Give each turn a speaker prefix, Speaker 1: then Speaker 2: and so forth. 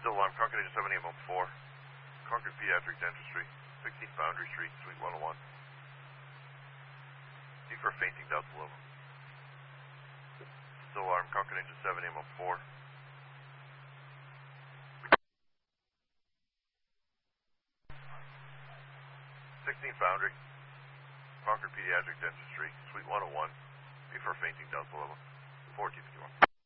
Speaker 1: Still alarm, Concord Agent 7 AM 4. Concord Pediatric Dentistry, 16th Boundary Street, Suite 101. D for fainting, Delta level. Still alarm, Concord Agent 7 AM 4. 16th Boundary, Concord Pediatric Dentistry, Suite 101. B for fainting, Delta level. 1451.